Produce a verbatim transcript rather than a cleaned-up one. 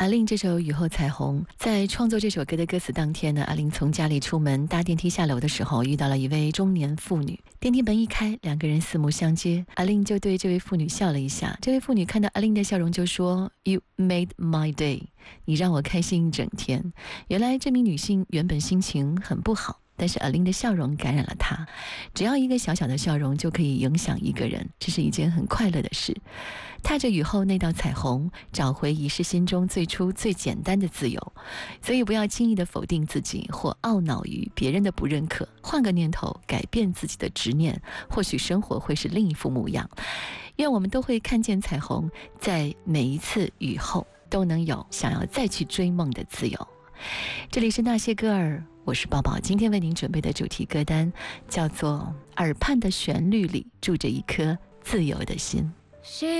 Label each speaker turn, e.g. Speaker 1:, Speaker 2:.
Speaker 1: 阿令这首《雨后彩虹》在创作这首歌的歌词当天呢，阿令从家里出门搭电梯下楼的时候，遇到了一位中年妇女。电梯门一开，两个人四目相接，阿令就对这位妇女笑了一下。这位妇女看到阿令的笑容就说 You made my day， 你让我开心一整天。原来这名女性原本心情很不好，但是阿令的笑容感染了她。只要一个小小的笑容就可以影响一个人，这是一件很快乐的事。踏着雨后那道彩虹，找回遗失心中最初最简单的自由。所以不要轻易的否定自己，或懊恼于别人的不认可，换个念头，改变自己的执念，或许生活会是另一副模样。愿我们都会看见彩虹，在每一次雨后都能有想要再去追梦的自由。这里是那些歌儿，我是宝宝。今天为您准备的主题歌单叫做《耳畔的旋律里住着一颗自由的心》。